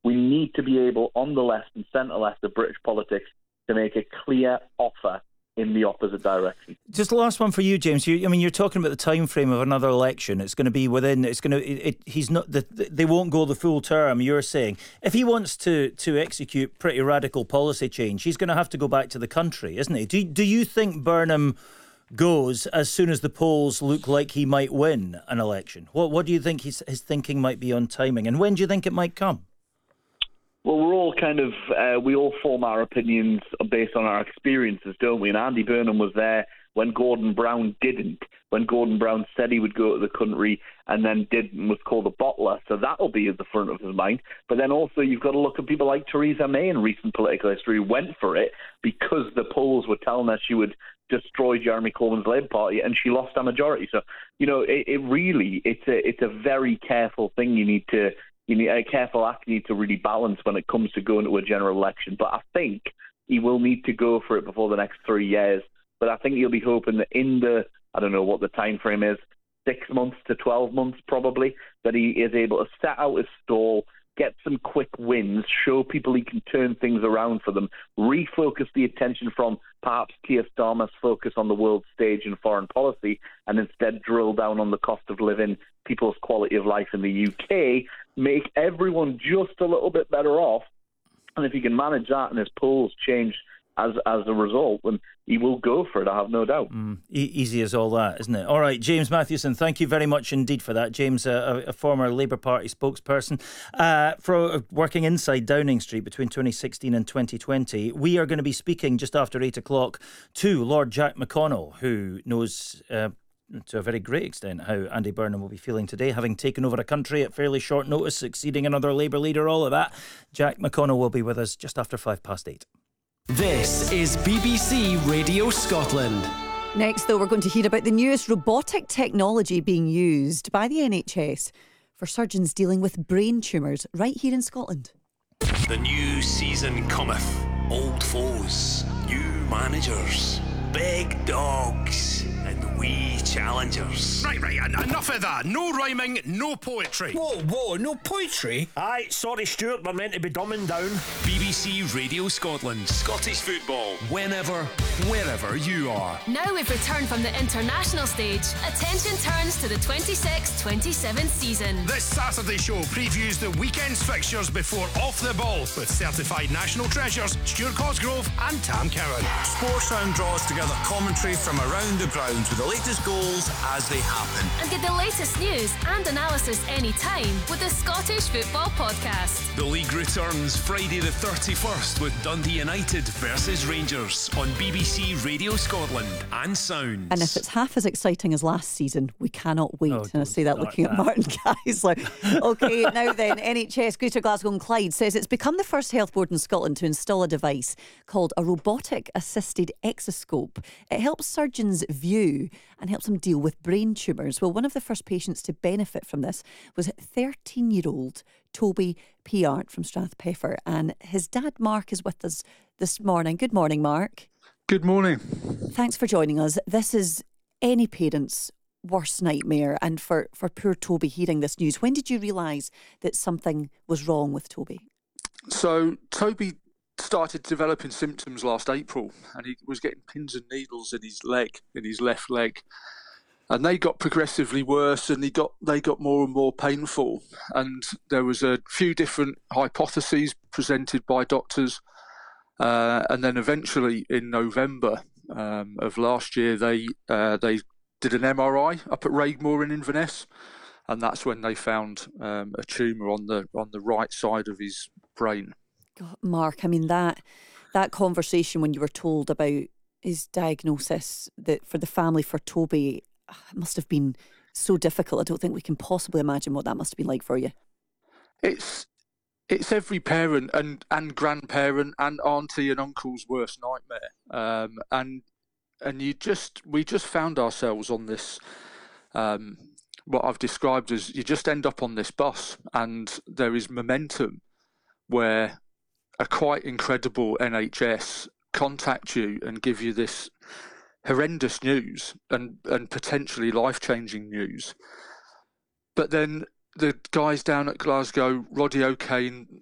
We need to be able, on the left and centre-left of British politics, to make a clear offer in the opposite direction. Just the last one for you, James. You're talking about the time frame of another election. It's going to be within. It's going to. He's not. They won't go the full term. You're saying if he wants to execute pretty radical policy change, he's going to have to go back to the country, isn't he? Do you think Burnham goes as soon as the polls look like he might win an election? What do you think his thinking might be on timing, and when do you think it might come? Well, we're all we all form our opinions based on our experiences, don't we? And Andy Burnham was there when Gordon Brown didn't, when Gordon Brown said he would go to the country and then didn't, was called a bottler. So that'll be at the front of his mind. But then also you've got to look at people like Theresa May in recent political history who went for it because the polls were telling her she would destroy Jeremy Corbyn's Labour Party, and she lost a majority. So, it's a very careful thing you need a careful act you need to really balance when it comes to going to a general election. But I think he will need to go for it before the next 3 years. But I think he'll be hoping that I don't know what the time frame is, 6 months to 12 months probably, that he is able to set out his stall, get some quick wins, show people he can turn things around for them, refocus the attention from perhaps Keir Starmer's focus on the world stage and foreign policy, and instead drill down on the cost of living, people's quality of life in the UK, make everyone just a little bit better off. And if he can manage that and his polls change as a result, then he will go for it, I have no doubt. Easy as all that, isn't it? All right, James Mathewson, thank you very much indeed for that. James, a former Labour Party spokesperson, for working inside Downing Street between 2016 and 2020. We are going to be speaking just after 8 o'clock to Lord Jack McConnell, who knows to a very great extent how Andy Burnham will be feeling today, having taken over a country at fairly short notice, succeeding another Labour leader, all of that. Jack McConnell will be with us just after 8:05. This is BBC Radio Scotland. Next, though, we're going to hear about the newest robotic technology being used by the NHS for surgeons dealing with brain tumours right here in Scotland. The new season cometh. Old foes, new managers, big dogs, and wee challengers. Right, enough of that. No rhyming, no poetry. Whoa, no poetry? Aye, sorry Stuart, we're meant to be dumbing down. BBC Radio Scotland. Scottish football. Whenever, wherever you are. Now we've returned from the international stage. Attention turns to the 26-27 season. This Saturday show previews the weekend's fixtures before Off the Ball with certified national treasures Stuart Cosgrove and Tam Cowan. Sportsound draws together commentary from around the grounds with the latest goals as they happen. And get the latest news and analysis anytime with the Scottish Football Podcast. The league returns Friday the 31st with Dundee United versus Rangers on BBC Radio Scotland and Sounds. And if it's half as exciting as last season, we cannot wait. And I say that looking at Martin Geisler. OK, now then, NHS Greater Glasgow and Clyde says it's become the first health board in Scotland to install a device called a robotic assisted exoscope. It helps surgeons view and helps them deal with brain tumours. Well, one of the first patients to benefit from this was 13-year-old Toby Piart from Strathpeffer, and his dad Mark is with us this morning. Good morning, Mark. Good morning. Thanks for joining us. This is any parent's worst nightmare, and for poor Toby hearing this news. When did you realise that something was wrong with Toby? So Toby started developing symptoms last April, and he was getting pins and needles in his left leg, and they got progressively worse, and they got more and more painful. And there was a few different hypotheses presented by doctors, and then eventually in November of last year, they did an MRI up at Raigmore in Inverness, and that's when they found a tumour on the right side of his brain. God, Mark, I mean that conversation when you were told about his diagnosis, that for the family, for Toby, it must have been so difficult. I don't think we can possibly imagine what that must have been like for you. It's every parent and grandparent and auntie and uncle's worst nightmare. And we just found ourselves on this, what I've described as, you just end up on this bus, and there is momentum where a quite incredible NHS contact you and give you this horrendous news and potentially life-changing news. But then the guys down at Glasgow, Roddy O'Kane,